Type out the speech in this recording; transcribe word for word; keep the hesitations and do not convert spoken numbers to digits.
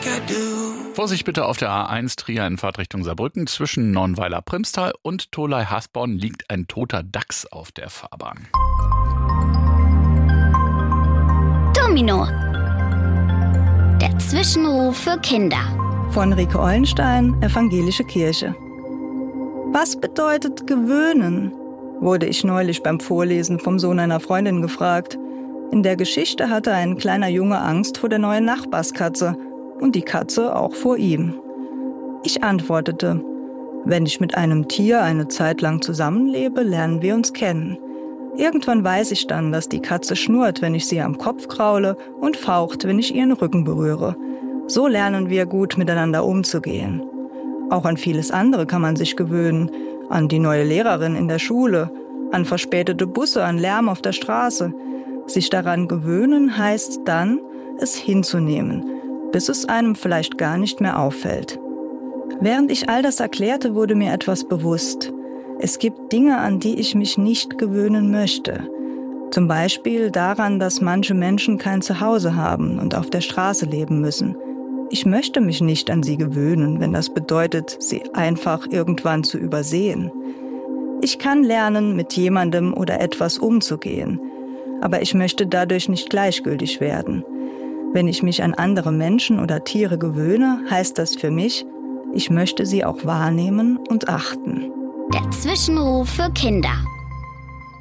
Vorsicht bitte auf der A eins Trier in Fahrtrichtung Saarbrücken. Zwischen Nonnweiler-Primstal und Tholey-Hasborn liegt ein toter Dachs auf der Fahrbahn. Domino. Der Zwischenruf für Kinder. Von Rike Eulenstein, Evangelische Kirche. Was bedeutet gewöhnen? Wurde ich neulich beim Vorlesen vom Sohn einer Freundin gefragt. In der Geschichte hatte ein kleiner Junge Angst vor der neuen Nachbarskatze und die Katze auch vor ihm. Ich antwortete, wenn ich mit einem Tier eine Zeit lang zusammenlebe, lernen wir uns kennen. Irgendwann weiß ich dann, dass die Katze schnurrt, wenn ich sie am Kopf kraule und faucht, wenn ich ihren Rücken berühre. So lernen wir gut miteinander umzugehen. Auch an vieles andere kann man sich gewöhnen. An die neue Lehrerin in der Schule, an verspätete Busse, an Lärm auf der Straße. Sich daran gewöhnen heißt dann, es hinzunehmen, bis es einem vielleicht gar nicht mehr auffällt. Während ich all das erklärte, wurde mir etwas bewusst. Es gibt Dinge, an die ich mich nicht gewöhnen möchte. Zum Beispiel daran, dass manche Menschen kein Zuhause haben und auf der Straße leben müssen. Ich möchte mich nicht an sie gewöhnen, wenn das bedeutet, sie einfach irgendwann zu übersehen. Ich kann lernen, mit jemandem oder etwas umzugehen, aber ich möchte dadurch nicht gleichgültig werden. Wenn ich mich an andere Menschen oder Tiere gewöhne, heißt das für mich, ich möchte sie auch wahrnehmen und achten. Der Zwischenruf für Kinder.